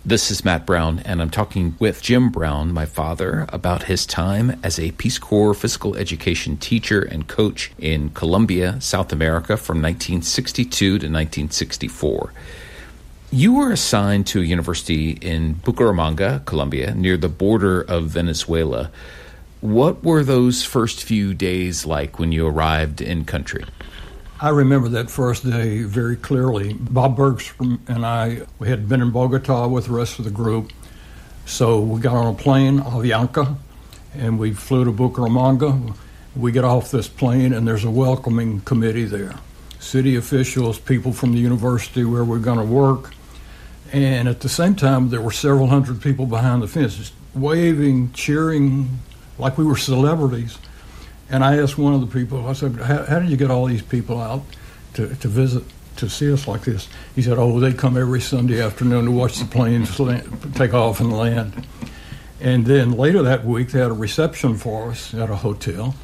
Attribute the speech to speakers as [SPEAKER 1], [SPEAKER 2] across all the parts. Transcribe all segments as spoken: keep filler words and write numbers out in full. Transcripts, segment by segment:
[SPEAKER 1] This is Matt Brown, and I'm talking with Jim Brown, my father, about his time as a Peace Corps physical education teacher and coach in Colombia, South America, from nineteen sixty-two to nineteen sixty-four. You were assigned to a university in Bucaramanga, Colombia, near the border of Venezuela. What were those first few days like when you arrived in country?
[SPEAKER 2] I remember that first day very clearly. Bob Bergstrom and I, we had been in Bogota with the rest of the group. So we got on a plane, Avianca, and we flew to Bucaramanga. We get off this plane, and there's a welcoming committee there. City officials, people from the university where we're going to work. And at the same time, there were several hundred people behind the fence, just waving, cheering, like we were celebrities. And I asked one of the people, I said, how, how did you get all these people out to, to visit, to see us like this? He said, oh, they come every Sunday afternoon to watch the planes land, take off and land. And then later that week, they had a reception for us at a hotel.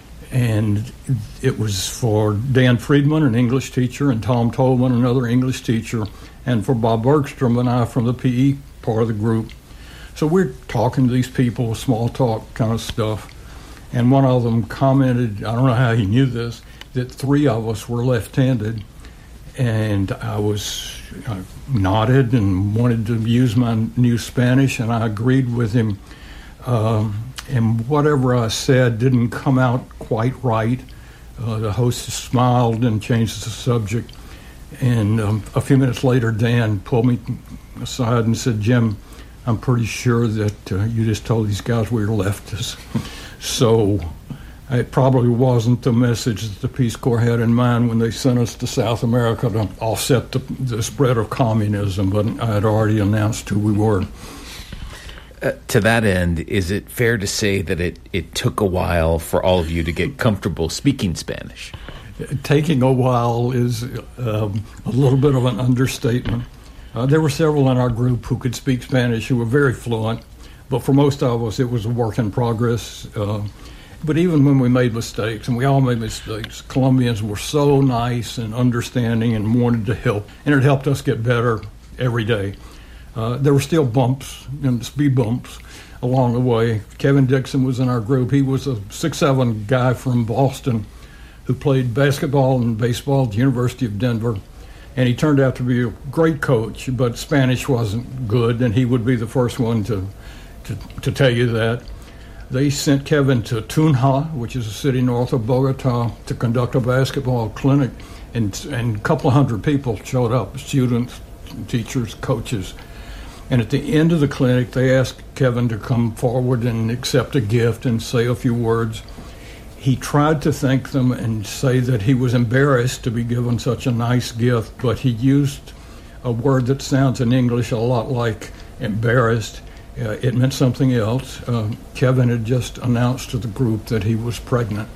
[SPEAKER 2] And it was for Dan Friedman, an English teacher, and Tom Tolman, another English teacher, and for Bob Bergstrom and I from the P E part of the group. So we're talking to these people, small talk kind of stuff. And one of them commented, I don't know how he knew this, that three of us were left-handed. And I was I nodded and wanted to use my new Spanish, and I agreed with him. Um, and whatever I said didn't come out quite right. Uh, the host smiled and changed the subject. And um, a few minutes later, Dan pulled me aside and said, Jim, I'm pretty sure that uh, you just told these guys we were leftists. So it probably wasn't the message that the Peace Corps had in mind when they sent us to South America to offset the, the spread of communism, but I had already announced who we were.
[SPEAKER 1] Uh, to that end, is it fair to say that it, it took a while for all of you to get comfortable speaking Spanish?
[SPEAKER 2] Taking a while is um, a little bit of an understatement. Uh, there were several in our group who could speak Spanish who were very fluent, but for most of us it was a work in progress. Uh, but even when we made mistakes, and we all made mistakes, Colombians were so nice and understanding and wanted to help, and it helped us get better every day. Uh, there were still bumps and speed bumps along the way. Kevin Dixon was in our group. He was a six seven guy from Boston who played basketball and baseball at the University of Denver. And he turned out to be a great coach, but Spanish wasn't good, and he would be the first one to, to, to tell you that. They sent Kevin to Tunja, which is a city north of Bogota, to conduct a basketball clinic, and, and a couple of hundred people showed up, students, teachers, coaches. And at the end of the clinic, they asked Kevin to come forward and accept a gift and say a few words. He tried to thank them and say that he was embarrassed to be given such a nice gift, but he used a word that sounds in English a lot like embarrassed. Uh, it meant something else. Uh, Kevin had just announced to the group that he was pregnant.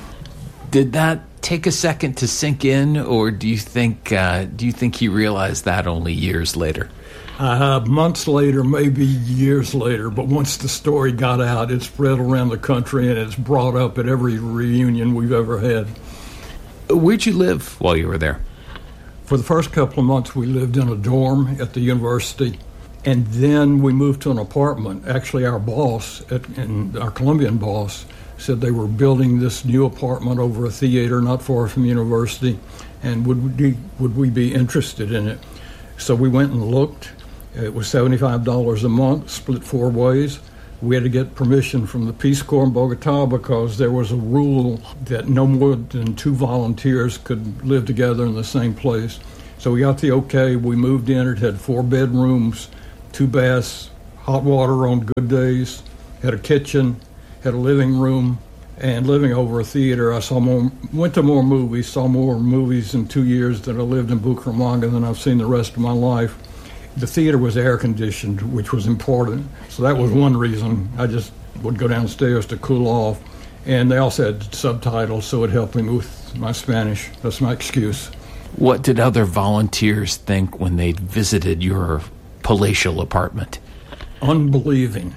[SPEAKER 1] Did that take a second to sink in, or do you think uh, do you think he realized that only years later?
[SPEAKER 2] Uh, months later, maybe years later, but once the story got out, it spread around the country, and it's brought up at every reunion we've ever had.
[SPEAKER 1] Where'd you live while you were there?
[SPEAKER 2] For the first couple of months, we lived in a dorm at the university, and then we moved to an apartment. Actually, our boss, at, and our Colombian boss, said they were building this new apartment over a theater not far from the university, and would we, would we be interested in it? So we went and looked. It was seventy-five dollars a month, split four ways. We had to get permission from the Peace Corps in Bogota because there was a rule that no more than two volunteers could live together in the same place. So we got the okay. We moved in. It had four bedrooms, two baths, hot water on good days, had a kitchen, had a living room, and living over a theater. I saw more, went to more movies, saw more movies in two years that I lived in Bucaramanga than I've seen the rest of my life. The theater was air-conditioned, which was important. So that was one reason I just would go downstairs to cool off. And they also had subtitles, so it helped me with my Spanish. That's my excuse.
[SPEAKER 1] What did other volunteers think when they visited your palatial apartment?
[SPEAKER 2] Unbelieving.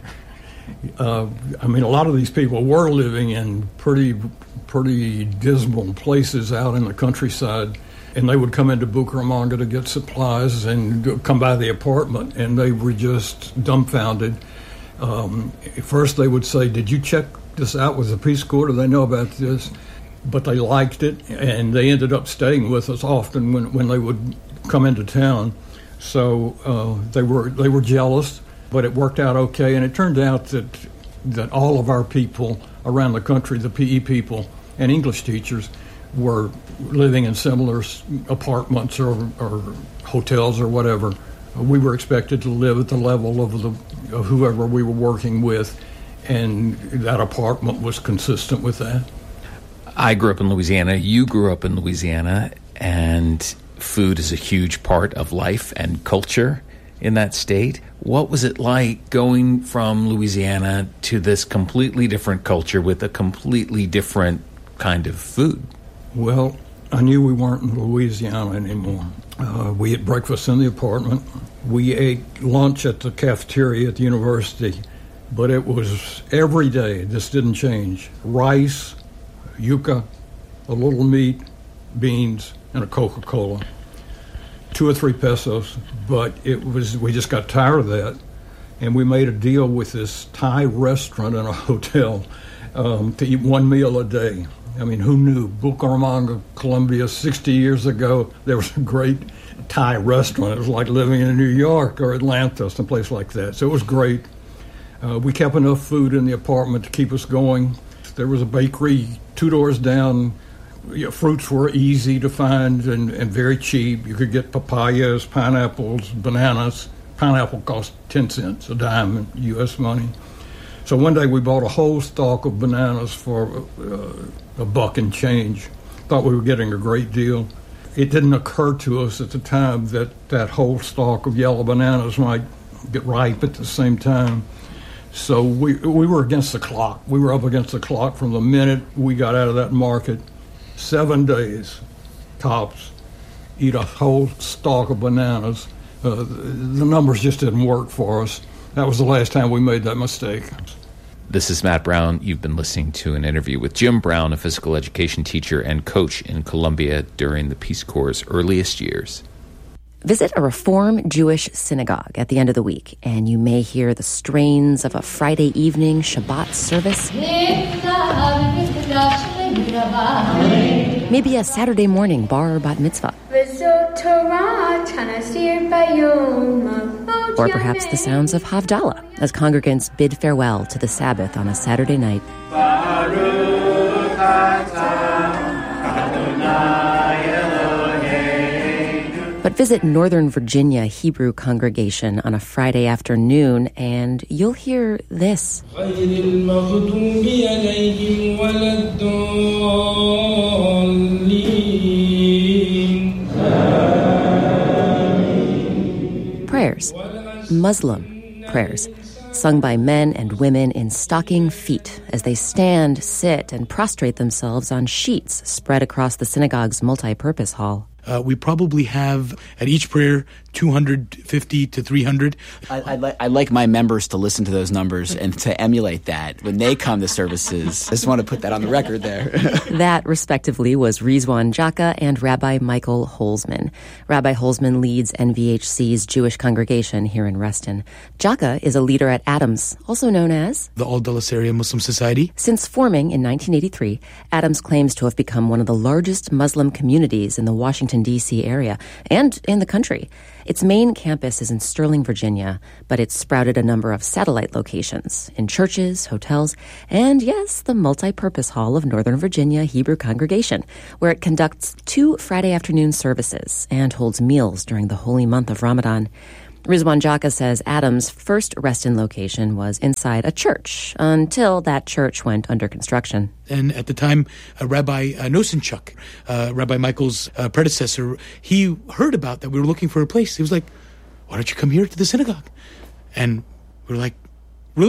[SPEAKER 2] Uh, I mean, a lot of these people were living in pretty, pretty dismal places out in the countryside. and they would come into Bucaramanga to get supplies and come by the apartment, and they were just dumbfounded. Um, first they would say, did you check this out with the Peace Corps? Do they know about this? But they liked it, and they ended up staying with us often when, when they would come into town. So uh, they were they were jealous, but it worked out okay. And it turned out that that all of our people around the country, the P E people and English teachers, were living in similar apartments or, or hotels or whatever. We were expected to live at the level of, the, of whoever we were working with, and that apartment was consistent with that.
[SPEAKER 1] I grew up in Louisiana. You grew up in Louisiana, and food is a huge part of life and culture in that state. What was it like going from Louisiana to this completely different culture with a completely different kind of food?
[SPEAKER 2] Well, I knew we weren't in Louisiana anymore. Uh, we ate breakfast in the apartment. We ate lunch at the cafeteria at the university, but it was every day. This didn't change. Rice, yuca, a little meat, beans, and a Coca-Cola. Two or three pesos, but it was we just got tired of that, and we made a deal with this Thai restaurant in a hotel um, to eat one meal a day. I mean, who knew? Bucaramanga, Colombia, sixty years ago, there was a great Thai restaurant. It was like living in New York or Atlanta, someplace like that. So it was great. Uh, we kept enough food in the apartment to keep us going. There was a bakery two doors down. You know, fruits were easy to find and, and very cheap. You could get papayas, pineapples, bananas. Pineapple cost ten cents a dime in U S money. So one day we bought a whole stalk of bananas for uh, a buck and change. Thought we were getting a great deal. It didn't occur to us at the time that that whole stalk of yellow bananas might get ripe at the same time. So we we were against the clock. We were up against the clock from the minute we got out of that market. Seven days, tops, eat a whole stalk of bananas. Uh, the numbers just didn't work for us. That was the last time we made that mistake.
[SPEAKER 1] This is Matt Brown. You've been listening to an interview with Jim Brown, a physical education teacher and coach in Colombia during the Peace Corps' earliest years.
[SPEAKER 3] Visit a Reform Jewish synagogue at the end of the week, and you may hear the strains of a Friday evening Shabbat service. Maybe a Saturday morning bar or bat mitzvah. Or perhaps the sounds of Havdalah as congregants bid farewell to the Sabbath on a Saturday night. But visit Northern Virginia Hebrew congregation on a Friday afternoon, and you'll hear this. Prayers, Muslim prayers, sung by men and women in stocking feet as they stand, sit, and prostrate themselves on sheets spread across the synagogue's multi-purpose hall.
[SPEAKER 4] Uh, we probably have, at each prayer, two hundred fifty to three hundred.
[SPEAKER 5] I, I, li- I like my members to listen to those numbers and to emulate that when they come to services. I just want to put that on the record there.
[SPEAKER 3] That, respectively, was Rizwan Jaka and Rabbi Michael Holzman. Rabbi Holzman leads N V H C's Jewish congregation here in Reston. Jaka is a leader at Adams, also known as
[SPEAKER 4] the All Dulles Area Muslim Society.
[SPEAKER 3] Since forming in nineteen eighty-three, Adams claims to have become one of the largest Muslim communities in the Washington, D C area and in the country. Its main campus is in Sterling, Virginia, but it's sprouted a number of satellite locations in churches, hotels, and yes, the multi-purpose hall of Northern Virginia Hebrew Congregation, where it conducts two Friday afternoon services and holds meals during the holy month of Ramadan. Rizwan Jaka says Adams' first Reston location was inside a church until that church went under construction.
[SPEAKER 4] And at the time, uh, Rabbi uh, Nosenchuk, uh, Rabbi Michael's uh, predecessor, he heard about that we were looking for a place. He was like, why don't you come here to the synagogue? And we were like, really?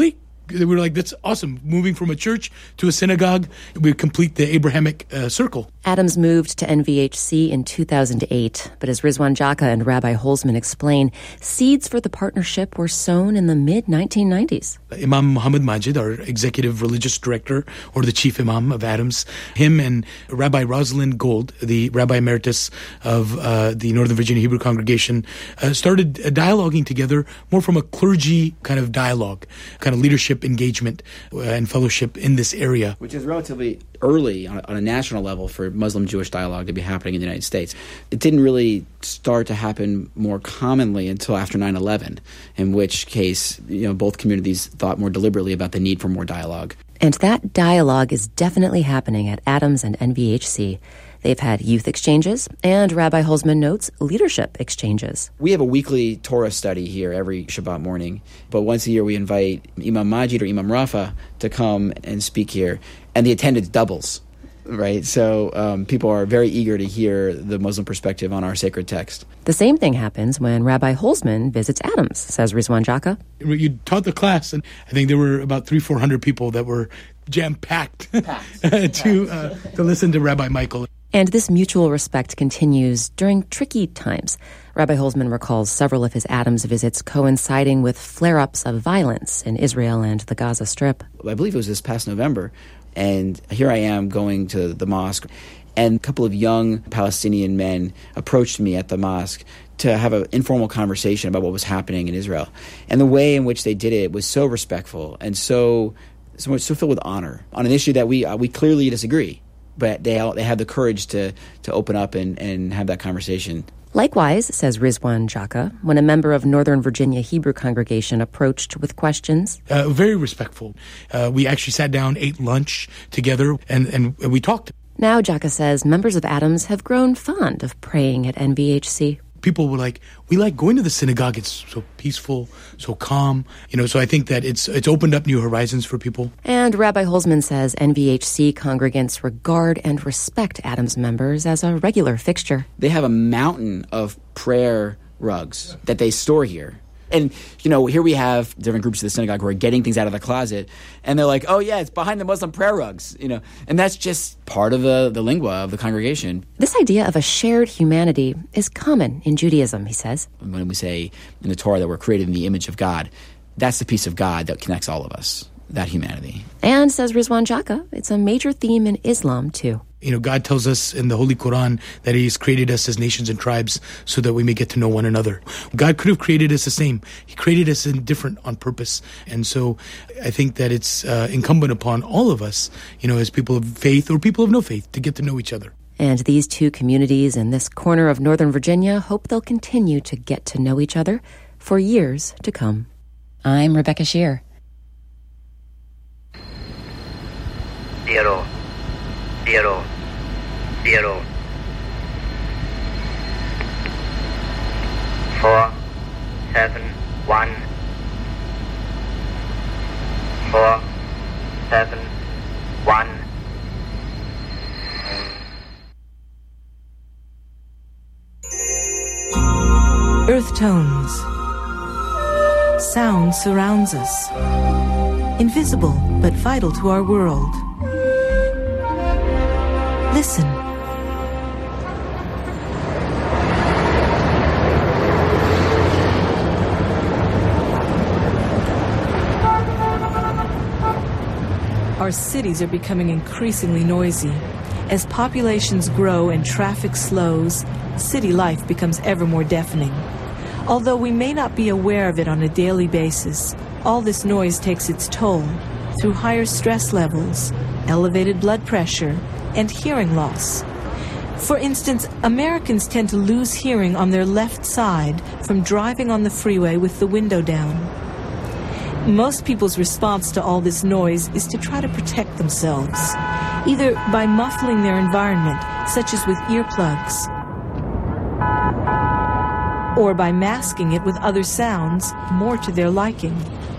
[SPEAKER 4] We were like, that's awesome. Moving from a church to a synagogue, we complete the Abrahamic uh, circle.
[SPEAKER 3] Adams moved to N V H C in two thousand eight, but as Rizwan Jaka and Rabbi Holzman explain, seeds for the partnership were sown in the mid nineteen nineties.
[SPEAKER 4] Imam Muhammad Majid, our executive religious director, or the chief imam of Adams, him and Rabbi Rosalind Gold, the Rabbi Emeritus of uh, the Northern Virginia Hebrew Congregation, uh, started uh, dialoguing together more from a clergy kind of dialogue, kind of leadership engagement uh, and fellowship in this area.
[SPEAKER 5] Which is relatively early on a, on a national level for Muslim-Jewish dialogue to be happening in the United States. It didn't really start to happen more commonly until after nine eleven, in which case, you know, both communities thought more deliberately about the need for more dialogue.
[SPEAKER 3] And that dialogue is definitely happening at Adams and N V H C. They've had youth exchanges, and Rabbi Holzman notes leadership exchanges.
[SPEAKER 5] We have a weekly Torah study here every Shabbat morning, but once a year we invite Imam Majid or Imam Rafa to come and speak here, and the attendance doubles, right? So um, people are very eager to hear the Muslim perspective on our sacred text.
[SPEAKER 3] The same thing happens when Rabbi Holzman visits Adams, says Rizwan Jaka.
[SPEAKER 4] You taught the class, and I think there were about three, four hundred people that were jam-packed to uh, to listen to Rabbi Michael.
[SPEAKER 3] And this mutual respect continues during tricky times. Rabbi Holzman recalls several of his Adams visits coinciding with flare-ups of violence in Israel and the Gaza Strip.
[SPEAKER 5] I believe it was this past November, and here I am going to the mosque, and a couple of young Palestinian men approached me at the mosque to have an informal conversation about what was happening in Israel. And the way in which they did it was so respectful and so so, so filled with honor on an issue that we uh, we clearly disagree. But they they have the courage to, to open up and, and have that conversation.
[SPEAKER 3] Likewise, says Rizwan Jaka, when a member of Northern Virginia Hebrew congregation approached with questions.
[SPEAKER 4] Uh, very respectful. Uh, we actually sat down, ate lunch together, and, and we talked.
[SPEAKER 3] Now, Jaka says members of Adams have grown fond of praying at N V H C.
[SPEAKER 4] People were like, we like going to the synagogue. It's so peaceful, so calm. You know, so I think that it's it's opened up new horizons for people.
[SPEAKER 3] And Rabbi Holzman says N V H C congregants regard and respect Adams members as a regular fixture.
[SPEAKER 5] They have a mountain of prayer rugs that they store here. And, you know, here we have different groups of the synagogue who are getting things out of the closet, and they're like, oh, yeah, it's behind the Muslim prayer rugs, you know. And that's just part of the, the lingua of the congregation.
[SPEAKER 3] This idea of a shared humanity is common in Judaism, he says.
[SPEAKER 5] When we say in the Torah that we're created in the image of God, that's the piece of God that connects all of us, that humanity.
[SPEAKER 3] And, says Rizwan Jaka, it's a major theme in Islam, too.
[SPEAKER 4] You know, God tells us in the Holy Quran that He has created us as nations and tribes so that we may get to know one another. God could have created us the same. He created us indifferent on purpose. And so I think that it's uh, incumbent upon all of us, you know, as people of faith or people of no faith, to get to know each other.
[SPEAKER 3] And these two communities in this corner of Northern Virginia hope they'll continue to get to know each other for years to come. I'm Rebecca Shear.
[SPEAKER 6] Zero. Zero, zero, four, seven, one, four, seven, one.
[SPEAKER 7] Earth tones. Sound surrounds us. Invisible but vital to our world. Listen. Our cities are becoming increasingly noisy. As populations grow and traffic slows, city life becomes ever more deafening. Although we may not be aware of it on a daily basis, all this noise takes its toll through higher stress levels, elevated blood pressure, and hearing loss. For instance, Americans tend to lose hearing on their left side from driving on the freeway with the window down. Most people's response to all this noise is to try to protect themselves, either by muffling their environment, such as with earplugs, or by masking it with other sounds more to their liking.